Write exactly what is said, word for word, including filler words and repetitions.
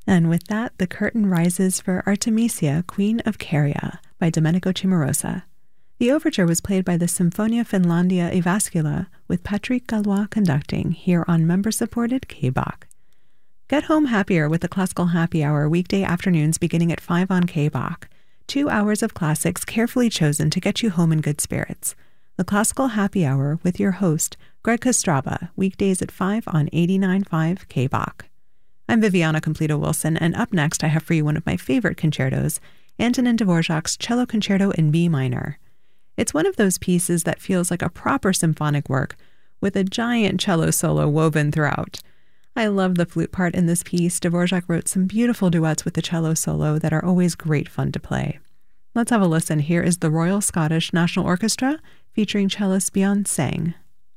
And with that, the curtain rises for Artemisia, Queen of Caria by Domenico Cimarosa. The overture was played by the Sinfonia Finlandia e Vascula, with Patrick Gallois conducting, here on member-supported K B O C. Get home happier with the Classical Happy Hour weekday afternoons beginning at five on K B O C. Two hours of classics carefully chosen to get you home in good spirits. The Classical Happy Hour with your host, Greg Kostraba, weekdays at five on eighty-nine point five K B O C. I'm Viviana Completa-Wilson, and up next I have for you one of my favorite concertos, Antonin Dvorak's Cello Concerto in B minor. It's one of those pieces that feels like a proper symphonic work, with a giant cello solo woven throughout. I love the flute part in this piece. Dvorak wrote some beautiful duets with the cello solo that are always great fun to play. Let's have a listen. Here is the Royal Scottish National Orchestra featuring cellist Bjorn Sang.